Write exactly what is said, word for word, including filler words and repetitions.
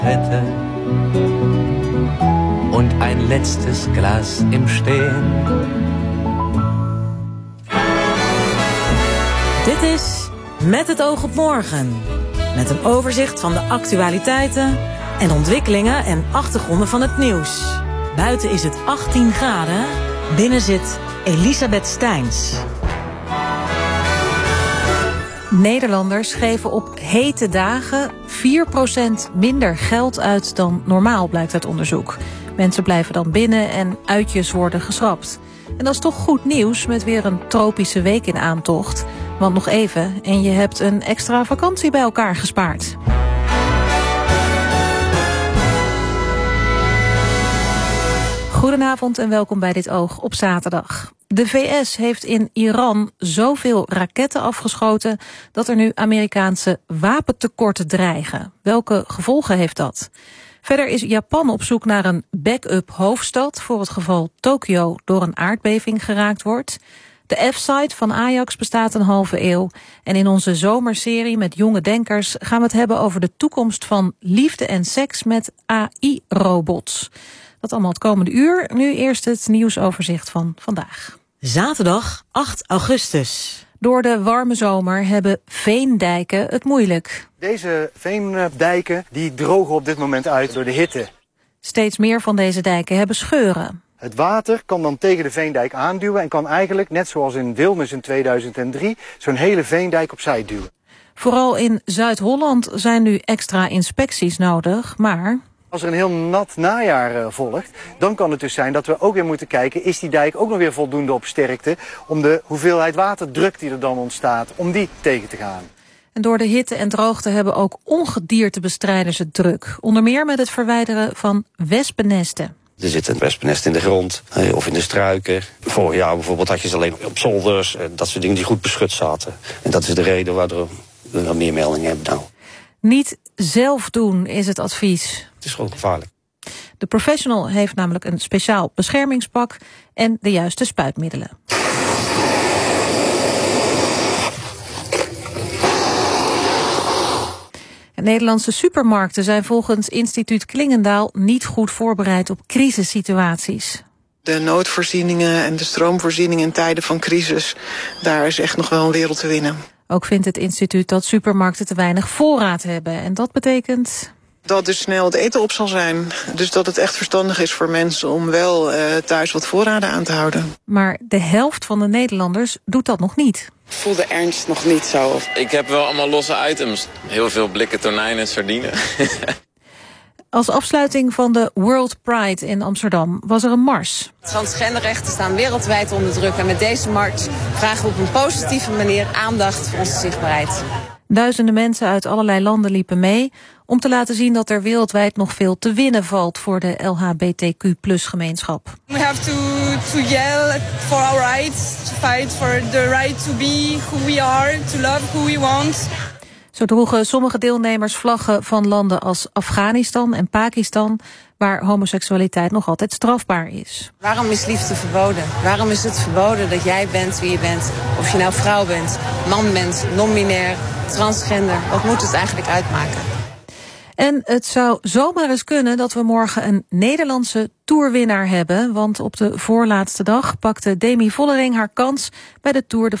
hätte und ein letztes Glas im Stehen. Dit is Met het oog op morgen. Met een overzicht van de actualiteiten en ontwikkelingen en achtergronden van het nieuws. Buiten is het achttien graden, binnen zit Elisabeth Steins. Nederlanders geven op hete dagen vier procent minder geld uit dan normaal, blijkt uit onderzoek. Mensen blijven dan binnen en uitjes worden geschrapt. En dat is toch goed nieuws met weer een tropische week in aantocht. Want nog even en je hebt een extra vakantie bij elkaar gespaard. Goedenavond en welkom bij Dit Oog op zaterdag. De V S heeft in Iran zoveel raketten afgeschoten dat er nu Amerikaanse wapentekorten dreigen. Welke gevolgen heeft dat? Verder is Japan op zoek naar een backup hoofdstad voor het geval Tokio door een aardbeving geraakt wordt. De F-site van Ajax bestaat een halve eeuw. En in onze zomerserie met jonge denkers gaan we het hebben over de toekomst van liefde en seks met A I-robots. Dat allemaal het komende uur. Nu eerst het nieuwsoverzicht van vandaag. Zaterdag acht augustus. Door de warme zomer hebben veendijken het moeilijk. Deze veendijken die drogen op dit moment uit door de hitte. Steeds meer van deze dijken hebben scheuren. Het water kan dan tegen de veendijk aanduwen en kan eigenlijk, net zoals in Wilnis in tweeduizend drie, zo'n hele veendijk opzij duwen. Vooral in Zuid-Holland zijn nu extra inspecties nodig, maar als er een heel nat najaar uh, volgt, dan kan het dus zijn dat we ook weer moeten kijken, is die dijk ook nog weer voldoende op sterkte om de hoeveelheid waterdruk die er dan ontstaat, om die tegen te gaan. En door de hitte en droogte hebben ook ongediertebestrijders het druk. Onder meer met het verwijderen van wespennesten. Er zit een wespennest in de grond of in de struiken. Vorig jaar bijvoorbeeld had je ze alleen op zolders. Dat soort dingen die goed beschut zaten. En dat is de reden waardoor we nog meer meldingen hebben nou. Niet zelf doen is het advies. Het is gewoon gevaarlijk. De professional heeft namelijk een speciaal beschermingspak en de juiste spuitmiddelen. Nederlandse supermarkten zijn volgens instituut Klingendaal niet goed voorbereid op crisissituaties. De noodvoorzieningen en de stroomvoorzieningen in tijden van crisis, daar is echt nog wel een wereld te winnen. Ook vindt het instituut dat supermarkten te weinig voorraad hebben. En dat betekent dat dus snel het eten op zal zijn. Dus dat het echt verstandig is voor mensen om wel uh, thuis wat voorraden aan te houden. Maar de helft van de Nederlanders doet dat nog niet. Ik voel de ernst nog niet zo. Ik heb wel allemaal losse items. Heel veel blikken tonijn en sardine. Als afsluiting van de World Pride in Amsterdam was er een mars. Transgenderrechten staan wereldwijd onder druk. En met deze mars vragen we op een positieve manier aandacht voor onze zichtbaarheid. Duizenden mensen uit allerlei landen liepen mee om te laten zien dat er wereldwijd nog veel te winnen valt voor de L H B T Q plus gemeenschap. We have to, to yell for our rights, to fight for the right to be who we are, to love who we want. Zo droegen sommige deelnemers vlaggen van landen als Afghanistan en Pakistan, waar homoseksualiteit nog altijd strafbaar is. Waarom is liefde verboden? Waarom is het verboden dat jij bent wie je bent? Of je nou vrouw bent, man bent, non-binair, transgender. Wat moet het eigenlijk uitmaken? En het zou zomaar eens kunnen dat we morgen een Nederlandse toerwinnaar hebben. Want op de voorlaatste dag pakte Demi Vollering haar kans bij de Tour de